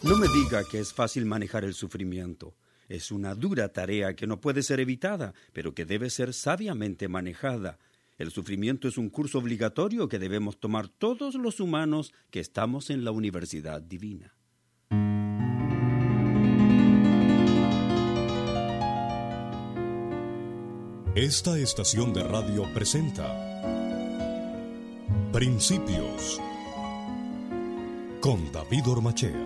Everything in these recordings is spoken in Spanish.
No me diga que es fácil manejar el sufrimiento. Es una dura tarea que no puede ser evitada, pero que debe ser sabiamente manejada. El sufrimiento es un curso obligatorio que debemos tomar todos los humanos que estamos en la Universidad Divina. Esta estación de radio presenta Principios con David Ormachea.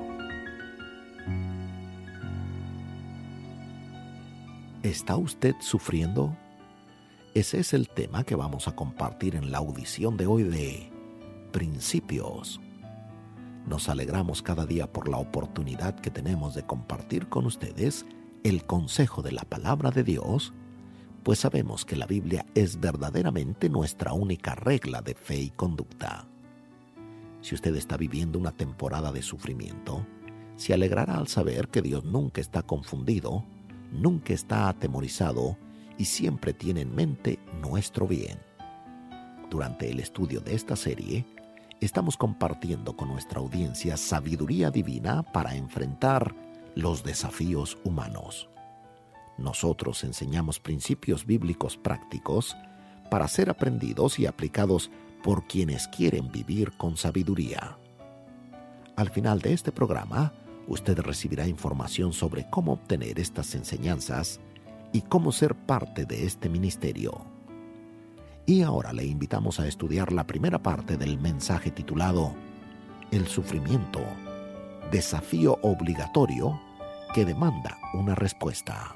¿Está usted sufriendo? Ese es el tema que vamos a compartir en la audición de hoy de Principios. Nos alegramos cada día por la oportunidad que tenemos de compartir con ustedes el consejo de la palabra de Dios, pues sabemos que la Biblia es verdaderamente nuestra única regla de fe y conducta. Si usted está viviendo una temporada de sufrimiento, se alegrará al saber que Dios nunca está confundido, nunca está atemorizado y siempre tiene en mente nuestro bien. Durante el estudio de esta serie, estamos compartiendo con nuestra audiencia sabiduría divina para enfrentar los desafíos humanos. Nosotros enseñamos principios bíblicos prácticos para ser aprendidos y aplicados por quienes quieren vivir con sabiduría. Al final de este programa, usted recibirá información sobre cómo obtener estas enseñanzas y cómo ser parte de este ministerio. Y ahora le invitamos a estudiar la primera parte del mensaje titulado El sufrimiento, desafío obligatorio que demanda una respuesta.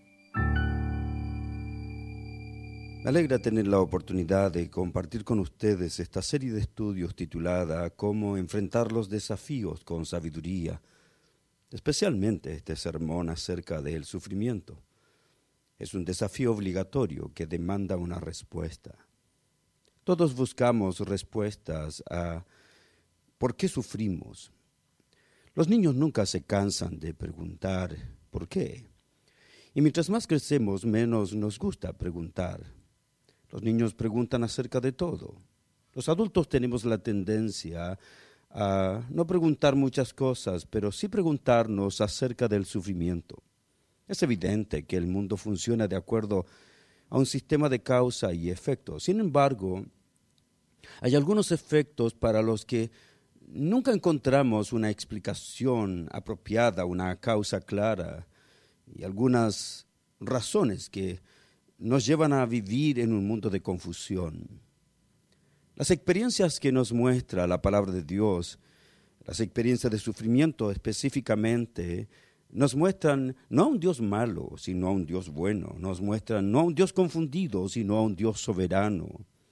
Me alegra tener la oportunidad de compartir con ustedes esta serie de estudios titulada Cómo enfrentar los desafíos con sabiduría, especialmente este sermón acerca del sufrimiento. Es un desafío obligatorio que demanda una respuesta. Todos buscamos respuestas a ¿por qué sufrimos? Los niños nunca se cansan de preguntar ¿por qué? Y mientras más crecemos, menos nos gusta preguntar. Los niños preguntan acerca de todo. Los adultos tenemos la tendencia a no preguntar muchas cosas, pero sí preguntarnos acerca del sufrimiento. Es evidente que el mundo funciona de acuerdo a un sistema de causa y efecto. Sin embargo, hay algunos efectos para los que nunca encontramos una explicación apropiada, una causa clara, y algunas razones que nos llevan a vivir en un mundo de confusión. Las experiencias que nos muestra la palabra de Dios, las experiencias de sufrimiento específicamente, nos muestran no a un Dios malo, sino a un Dios bueno. Nos muestran no a un Dios confundido, sino a un Dios soberano.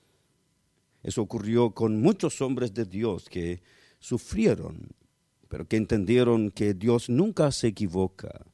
Eso ocurrió con muchos hombres de Dios que sufrieron, pero que entendieron que Dios nunca se equivoca.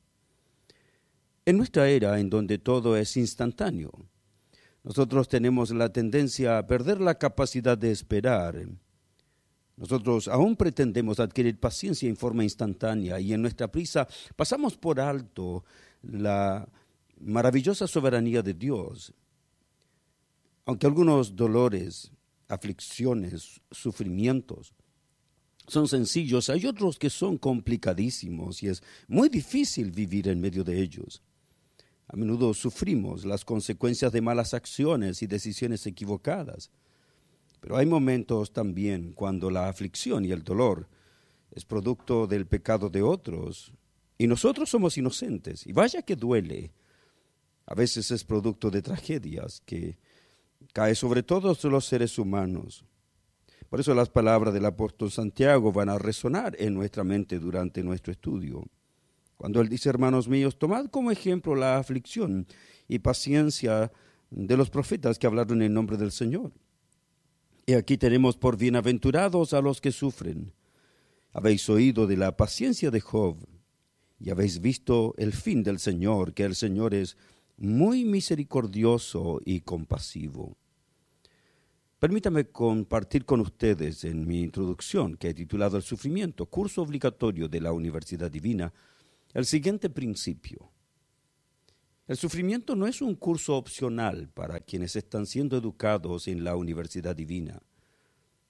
En nuestra era, en donde todo es instantáneo, nosotros tenemos la tendencia a perder la capacidad de esperar. Nosotros aún pretendemos adquirir paciencia en forma instantánea y en nuestra prisa pasamos por alto la maravillosa soberanía de Dios. Aunque algunos dolores, aflicciones, sufrimientos son sencillos, hay otros que son complicadísimos y es muy difícil vivir en medio de ellos. A menudo sufrimos las consecuencias de malas acciones y decisiones equivocadas. Pero hay momentos también cuando la aflicción y el dolor es producto del pecado de otros y nosotros somos inocentes. Y vaya que duele. A veces es producto de tragedias que cae sobre todos los seres humanos. Por eso las palabras del apóstol Santiago van a resonar en nuestra mente durante nuestro estudio. Cuando él dice, hermanos míos, tomad como ejemplo la aflicción y paciencia de los profetas que hablaron en nombre del Señor. Y aquí tenemos por bienaventurados a los que sufren. Habéis oído de la paciencia de Job y habéis visto el fin del Señor, que el Señor es muy misericordioso y compasivo. Permítame compartir con ustedes en mi introducción, que he titulado El sufrimiento, curso obligatorio de la Universidad Divina, el siguiente principio. El sufrimiento no es un curso opcional para quienes están siendo educados en la Universidad Divina.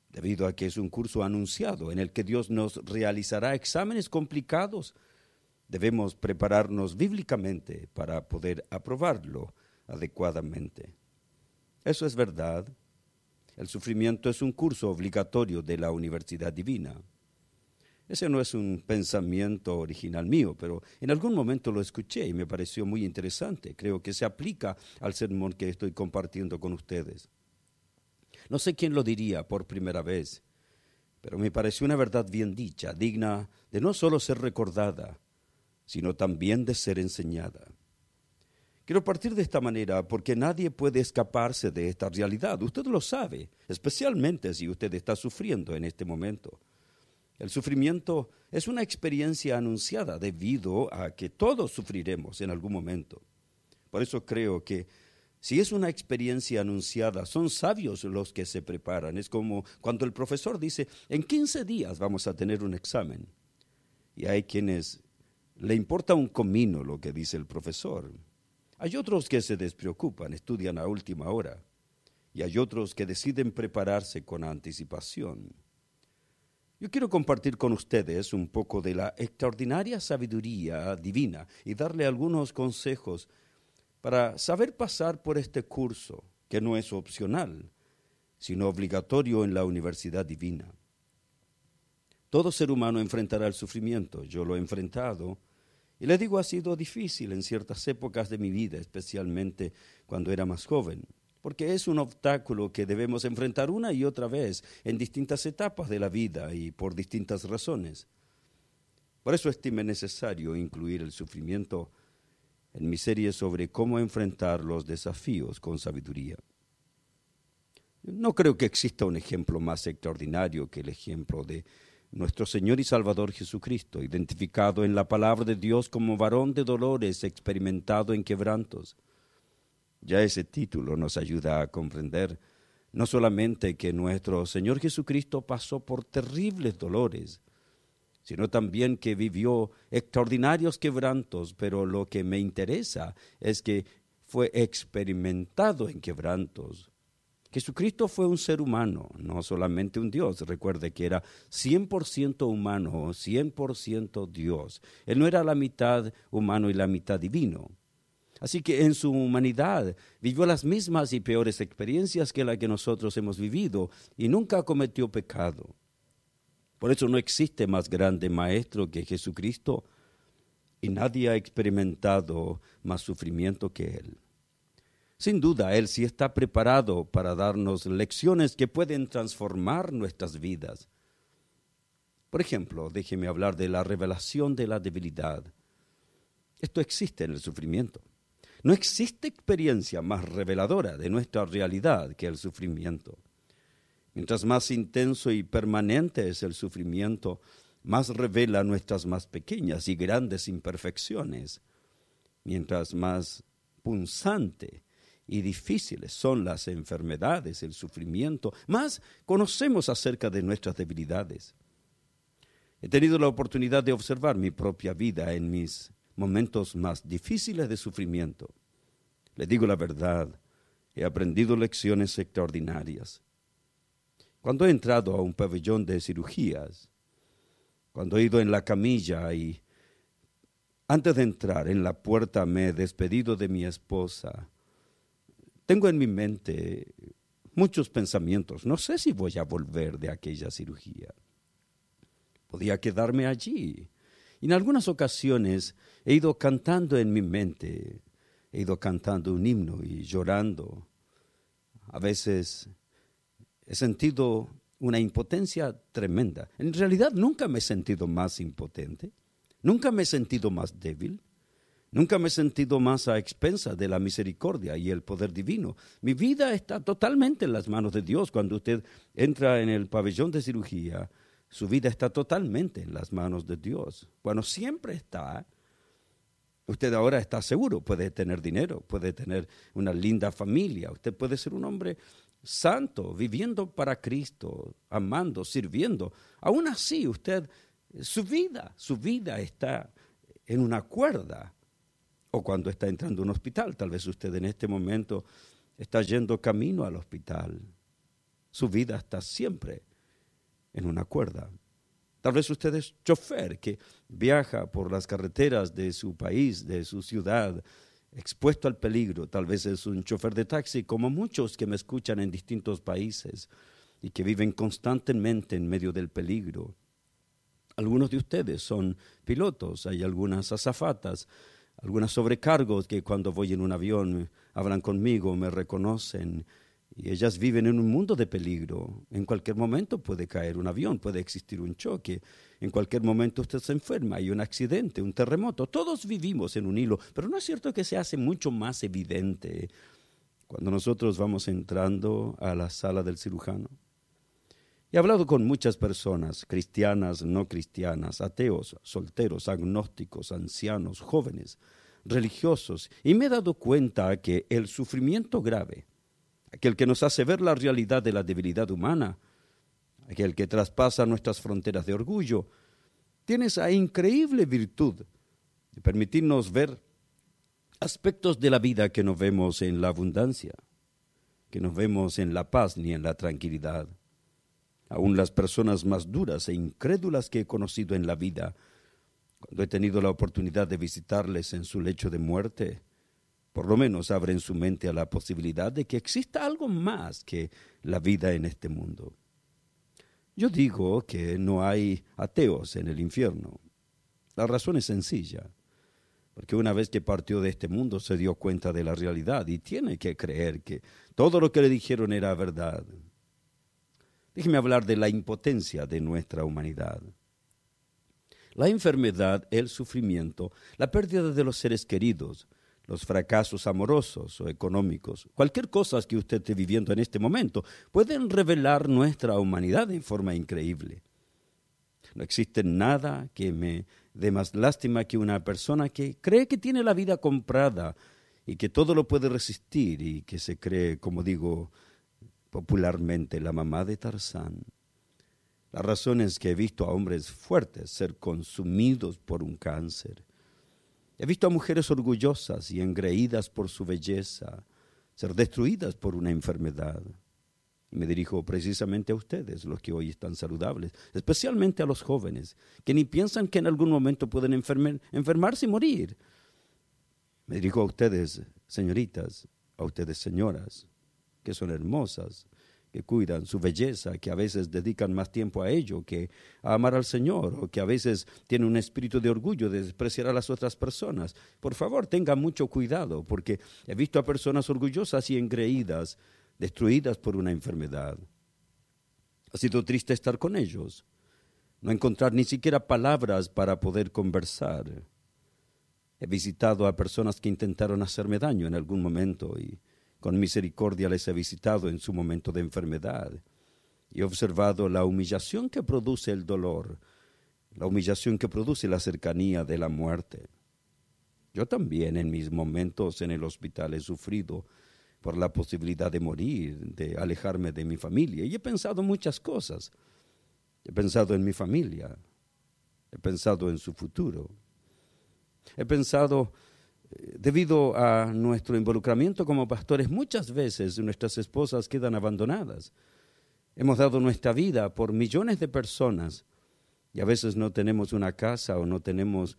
debido a que es un curso anunciado en el que Dios nos realizará exámenes complicados. Debemos prepararnos bíblicamente para poder aprobarlo adecuadamente. Eso es verdad. El sufrimiento es un curso obligatorio de la Universidad Divina. Ese no es un pensamiento original mío, pero en algún momento lo escuché y me pareció muy interesante. Creo que se aplica al sermón que estoy compartiendo con ustedes. No sé quién lo diría por primera vez, pero me pareció una verdad bien dicha, digna de no solo ser recordada, sino también de ser enseñada. Quiero partir de esta manera porque nadie puede escaparse de esta realidad. Usted lo sabe, especialmente si usted está sufriendo en este momento. El sufrimiento es una experiencia anunciada debido a que todos sufriremos en algún momento. Por eso creo que si es una experiencia anunciada, son sabios los que se preparan. Es como cuando el profesor dice, en 15 días vamos a tener un examen. Y hay quienes le importa un comino lo que dice el profesor. Hay otros que se despreocupan, estudian a última hora. Y hay otros que deciden prepararse con anticipación. Yo quiero compartir con ustedes un poco de la extraordinaria sabiduría divina y darle algunos consejos para saber pasar por este curso, que no es opcional, sino obligatorio en la Universidad Divina. Todo ser humano enfrentará el sufrimiento. Yo lo he enfrentado y le digo, ha sido difícil en ciertas épocas de mi vida, especialmente cuando era más joven, porque es un obstáculo que debemos enfrentar una y otra vez en distintas etapas de la vida y por distintas razones. Por eso estimé necesario incluir el sufrimiento en mi serie sobre cómo enfrentar los desafíos con sabiduría. No creo que exista un ejemplo más extraordinario que el ejemplo de nuestro Señor y Salvador Jesucristo, identificado en la palabra de Dios como varón de dolores, experimentado en quebrantos. Ya ese título nos ayuda a comprender no solamente que nuestro Señor Jesucristo pasó por terribles dolores, sino también que vivió extraordinarios quebrantos, pero lo que me interesa es que fue experimentado en quebrantos. Jesucristo fue un ser humano, no solamente un Dios. Recuerde que era 100% humano, 100% Dios. Él no era la mitad humano y la mitad divino. Así que en su humanidad vivió las mismas y peores experiencias que las que nosotros hemos vivido y nunca cometió pecado. Por eso no existe más grande maestro que Jesucristo y nadie ha experimentado más sufrimiento que Él. Sin duda, Él sí está preparado para darnos lecciones que pueden transformar nuestras vidas. Por ejemplo, déjeme hablar de la revelación de la debilidad. Esto existe en el sufrimiento. No existe experiencia más reveladora de nuestra realidad que el sufrimiento. Mientras más intenso y permanente es el sufrimiento, más revela nuestras más pequeñas y grandes imperfecciones. Mientras más punzante y difíciles son las enfermedades, el sufrimiento, más conocemos acerca de nuestras debilidades. He tenido la oportunidad de observar mi propia vida en mis momentos más difíciles de sufrimiento. Le digo la verdad, he aprendido lecciones extraordinarias. Cuando he entrado a un pabellón de cirugías, cuando he ido en la camilla y antes de entrar en la puerta me he despedido de mi esposa, tengo en mi mente muchos pensamientos. No sé si voy a volver de aquella cirugía. Podía quedarme allí. Y en algunas ocasiones he ido cantando en mi mente, he ido cantando un himno y llorando. A veces he sentido una impotencia tremenda. En realidad nunca me he sentido más impotente, nunca me he sentido más débil, nunca me he sentido más a expensas de la misericordia y el poder divino. Mi vida está totalmente en las manos de Dios. Cuando usted entra en el pabellón de cirugía, su vida está totalmente en las manos de Dios. Bueno, siempre está. Usted ahora está seguro, puede tener dinero, puede tener una linda familia, usted puede ser un hombre santo, viviendo para Cristo, amando, sirviendo. Aún así, su vida está en una cuerda. O cuando está entrando a un hospital, tal vez usted en este momento está yendo camino al hospital. Su vida está siempre en una cuerda. Tal vez usted es chofer que viaja por las carreteras de su país, de su ciudad, expuesto al peligro. Tal vez es un chofer de taxi, como muchos que me escuchan en distintos países y que viven constantemente en medio del peligro. Algunos de ustedes son pilotos, hay algunas azafatas, algunas sobrecargos que cuando voy en un avión hablan conmigo, me reconocen. Y ellas viven en un mundo de peligro. En cualquier momento puede caer un avión, puede existir un choque. En cualquier momento usted se enferma, hay un accidente, un terremoto. Todos vivimos en un hilo, pero ¿no es cierto que se hace mucho más evidente cuando nosotros vamos entrando a la sala del cirujano? He hablado con muchas personas, cristianas, no cristianas, ateos, solteros, agnósticos, ancianos, jóvenes, religiosos, y me he dado cuenta que el sufrimiento grave, aquel que nos hace ver la realidad de la debilidad humana, aquel que traspasa nuestras fronteras de orgullo, tiene esa increíble virtud de permitirnos ver aspectos de la vida que no vemos en la abundancia, que no vemos en la paz ni en la tranquilidad. Aún las personas más duras e incrédulas que he conocido en la vida, cuando he tenido la oportunidad de visitarles en su lecho de muerte, por lo menos abren su mente a la posibilidad de que exista algo más que la vida en este mundo. Yo digo que no hay ateos en el infierno. La razón es sencilla, porque una vez que partió de este mundo se dio cuenta de la realidad y tiene que creer que todo lo que le dijeron era verdad. Déjeme hablar de la impotencia de nuestra humanidad. La enfermedad, el sufrimiento, la pérdida de los seres queridos, los fracasos amorosos o económicos, cualquier cosa que usted esté viviendo en este momento, pueden revelar nuestra humanidad en forma increíble. No existe nada que me dé más lástima que una persona que cree que tiene la vida comprada y que todo lo puede resistir y que se cree, como digo popularmente, la mamá de Tarzán. La razón es que he visto a hombres fuertes ser consumidos por un cáncer. He visto a mujeres orgullosas y engreídas por su belleza ser destruidas por una enfermedad. Y me dirijo precisamente a ustedes, los que hoy están saludables, especialmente a los jóvenes, que ni piensan que en algún momento pueden enfermarse y morir. Me dirijo a ustedes, señoritas, a ustedes, señoras, que son hermosas, que cuidan su belleza, que a veces dedican más tiempo a ello que a amar al Señor, o que a veces tienen un espíritu de orgullo de despreciar a las otras personas. Por favor, tengan mucho cuidado, porque he visto a personas orgullosas y engreídas, destruidas por una enfermedad. Ha sido triste estar con ellos, no encontrar ni siquiera palabras para poder conversar. He visitado a personas que intentaron hacerme daño en algún momento y con misericordia les he visitado en su momento de enfermedad. Y he observado la humillación que produce el dolor, la humillación que produce la cercanía de la muerte. Yo también en mis momentos en el hospital he sufrido por la posibilidad de morir, de alejarme de mi familia. Y he pensado muchas cosas. He pensado en mi familia. He pensado en su futuro. He pensado, debido a nuestro involucramiento como pastores, muchas veces nuestras esposas quedan abandonadas. Hemos dado nuestra vida por millones de personas y a veces no tenemos una casa o no tenemos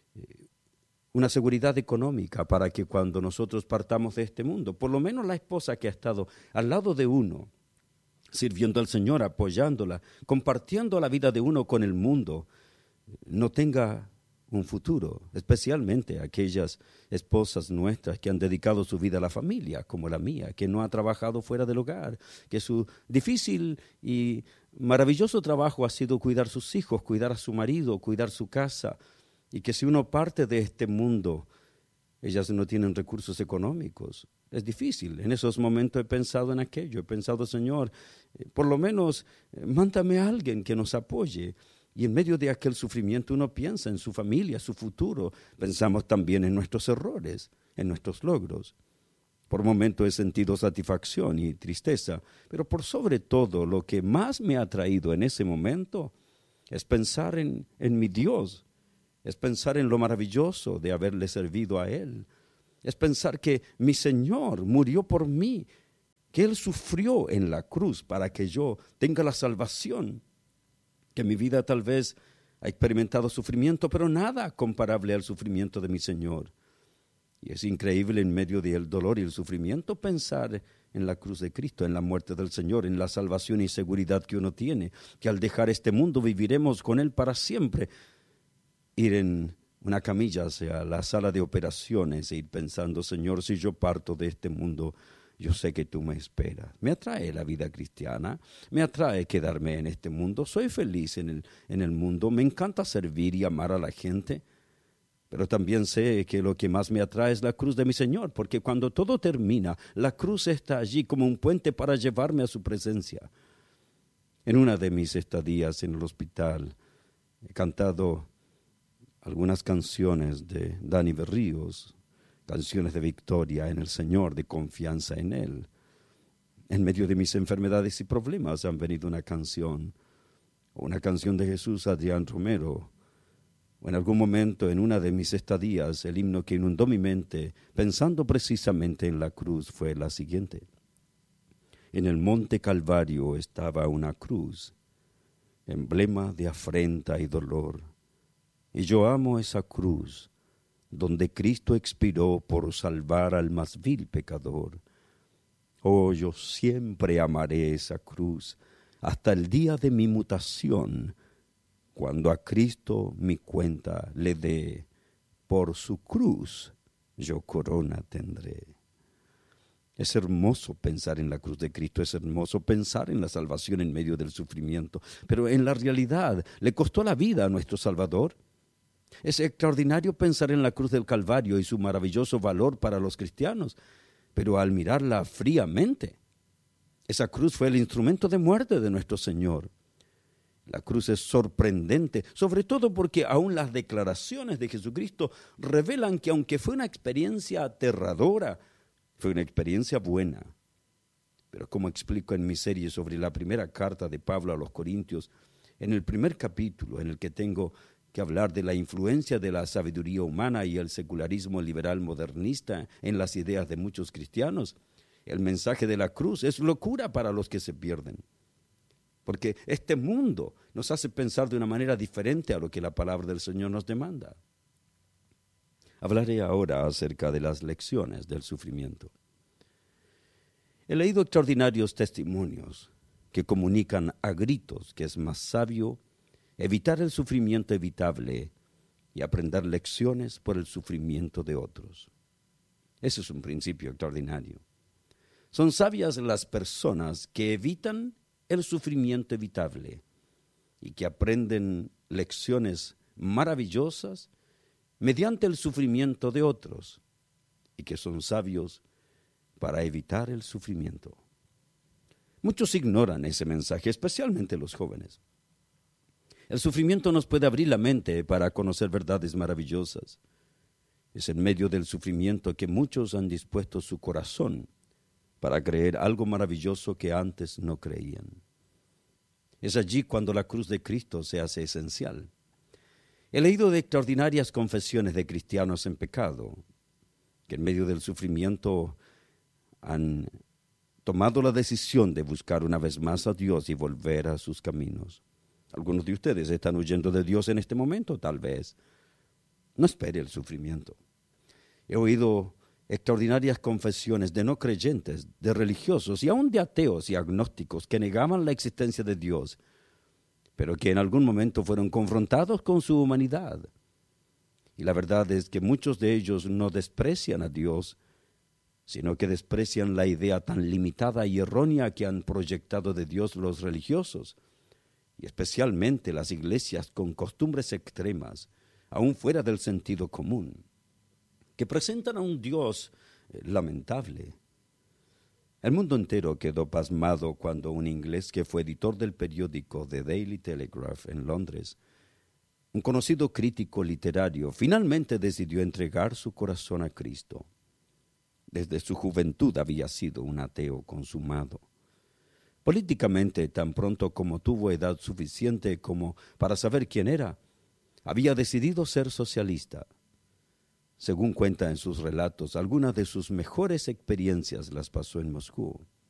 una seguridad económica para que cuando nosotros partamos de este mundo, por lo menos la esposa que ha estado al lado de uno, sirviendo al Señor, apoyándola, compartiendo la vida de uno con el mundo, no tenga un futuro, especialmente aquellas esposas nuestras que han dedicado su vida a la familia, como la mía, que no ha trabajado fuera del hogar, que su difícil y maravilloso trabajo ha sido cuidar sus hijos, cuidar a su marido, cuidar su casa, y que si uno parte de este mundo, ellas no tienen recursos económicos. Es difícil. En esos momentos he pensado en aquello, he pensado, Señor, por lo menos mándame a alguien que nos apoye. Y en medio de aquel sufrimiento uno piensa en su familia, su futuro. Pensamos también en nuestros errores, en nuestros logros. Por momentos he sentido satisfacción y tristeza, pero por sobre todo lo que más me ha traído en ese momento es pensar en mi Dios, es pensar en lo maravilloso de haberle servido a Él, es pensar que mi Señor murió por mí, que Él sufrió en la cruz para que yo tenga la salvación. que mi vida tal vez ha experimentado sufrimiento, pero nada comparable al sufrimiento de mi Señor. Y es increíble en medio del dolor y el sufrimiento pensar en la cruz de Cristo, en la muerte del Señor, en la salvación y seguridad que uno tiene, que al dejar este mundo viviremos con Él para siempre. Ir en una camilla hacia la sala de operaciones e ir pensando, Señor, si yo parto de este mundo, yo sé que tú me esperas. Me atrae la vida cristiana, me atrae quedarme en este mundo, soy feliz en el mundo, me encanta servir y amar a la gente, pero también sé que lo que más me atrae es la cruz de mi Señor, porque cuando todo termina, la cruz está allí como un puente para llevarme a su presencia. En una de mis estadías en el hospital, he cantado algunas canciones de Dani Berríos, canciones de victoria en el Señor, de confianza en Él. En medio de mis enfermedades y problemas han venido una canción de Jesús, Adrián Romero, o en algún momento en una de mis estadías, el himno que inundó mi mente, pensando precisamente en la cruz, fue la siguiente. En el monte Calvario estaba una cruz, emblema de afrenta y dolor, y yo amo esa cruz, donde Cristo expiró por salvar al más vil pecador. Oh, yo siempre amaré esa cruz, hasta el día de mi mutación, cuando a Cristo mi cuenta le dé, por su cruz yo corona tendré. Es hermoso pensar en la cruz de Cristo, es hermoso pensar en la salvación en medio del sufrimiento, pero en la realidad le costó la vida a nuestro Salvador. Es extraordinario pensar en la cruz del Calvario y su maravilloso valor para los cristianos, pero al mirarla fríamente, esa cruz fue el instrumento de muerte de nuestro Señor. La cruz es sorprendente, sobre todo porque aún las declaraciones de Jesucristo revelan que aunque fue una experiencia aterradora, fue una experiencia buena. Pero como explico en mi serie sobre la primera carta de Pablo a los Corintios, en el primer capítulo en el que tengo que hablar de la influencia de la sabiduría humana y el secularismo liberal modernista en las ideas de muchos cristianos, el mensaje de la cruz es locura para los que se pierden. Porque este mundo nos hace pensar de una manera diferente a lo que la palabra del Señor nos demanda. Hablaré ahora acerca de las lecciones del sufrimiento. He leído extraordinarios testimonios que comunican a gritos que es más sabio evitar el sufrimiento evitable y aprender lecciones por el sufrimiento de otros. Ese es un principio extraordinario. Son sabias las personas que evitan el sufrimiento evitable y que aprenden lecciones maravillosas mediante el sufrimiento de otros y que son sabios para evitar el sufrimiento. Muchos ignoran ese mensaje, especialmente los jóvenes. El sufrimiento nos puede abrir la mente para conocer verdades maravillosas. Es en medio del sufrimiento que muchos han dispuesto su corazón para creer algo maravilloso que antes no creían. Es allí cuando la cruz de Cristo se hace esencial. He leído de extraordinarias confesiones de cristianos en pecado, que en medio del sufrimiento han tomado la decisión de buscar una vez más a Dios y volver a sus caminos. Algunos de ustedes están huyendo de Dios en este momento, tal vez. No espere el sufrimiento. He oído extraordinarias confesiones de no creyentes, de religiosos y aún de ateos y agnósticos que negaban la existencia de Dios, pero que en algún momento fueron confrontados con su humanidad. Y la verdad es que muchos de ellos no desprecian a Dios, sino que desprecian la idea tan limitada y errónea que han proyectado de Dios los religiosos, y especialmente las iglesias con costumbres extremas, aún fuera del sentido común, que presentan a un Dios lamentable. El mundo entero quedó pasmado cuando un inglés que fue editor del periódico The Daily Telegraph en Londres, un conocido crítico literario, finalmente decidió entregar su corazón a Cristo. Desde su juventud había sido un ateo consumado. Políticamente, tan pronto como tuvo edad suficiente como para saber quién era, había decidido ser socialista. Según cuenta en sus relatos, algunas de sus mejores experiencias las pasó en Moscú.